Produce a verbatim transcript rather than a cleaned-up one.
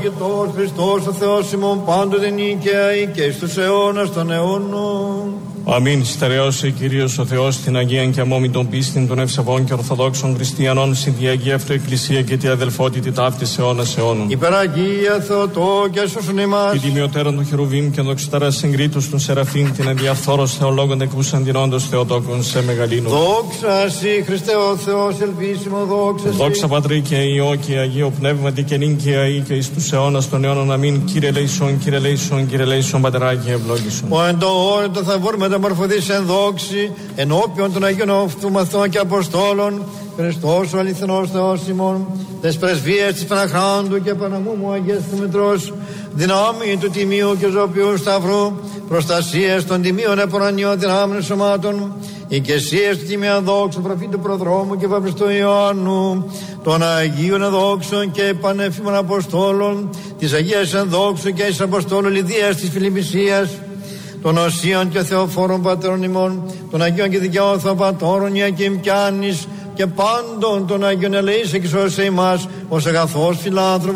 ευλόγητος Χριστός ο Θεός ημών πάντοτε νίκαια ή και εις τους αιώνας των αιώνων. Αμήν. Στερεώσε Κύριος ο Θεός την Αγία και αμόμητον πίστην των ευσεβών και ορθοδόξων χριστιανών συν τη Αγία Αυτοεκκλησία και τη αδελφότητη ταύτης αιώνας αιώνων. Υπεραγία Θεοτό και σώσον ημάς. Και τιμιωτέρων του Χερουβίμ και δοξιταράς συγκρίτους των Σεραφείμ την αδιαφθόρος θεολόγων εκούσαν τινόντος Θεοτόκων σε μεγαλύνου. Δόξα σοι Χριστέ ο Θεός ελπίσιμο δόξα σοι. Δόξα Πατρί και Υιό και Αγίο Πνεύματι και νυν και αεί και εις τους αιώνας των αιώνων. Αμήν. Κύριε λέησον, Κύριε λέησον, Κύριε λέησον, Πατεράκι ευλόγησον. Ο εν το όριο το θαυμόρ μεταμορφωθείς εν δόξη ενώπιον των Αγίων Αυτομαθών και Αποστόλων Χριστός ο αληθινός Θεός ημών, τες πρεσβείες της Παναχράντου και Παναμού μου Αγίας του Μητρός, δυνάμει του Τιμίου και Ζωπιού Σταυρού, προστασίες των Τιμίων Επορανιών δυνάμεων σωμάτων, οικεσίες του Τιμίου Δόξου Προφήτου Προδρόμου και Βαπτιστού Ιωάννου, των Αγίων Ενδόξων και Πανέφημων Αποστόλων, της Αγίας Ενδόξου και της Αποστόλου Λιδίας της Φιλιππισίας, των Οσίων και Θεοφόρων Πατέρων ημών, των Αγίων και Δικαιών Θεοπατώρων Ιακήμ κι Άννης και πάντων των Αγίων ελεήσε και σώσε ημάς ως αγαθός φιλάνθρωπος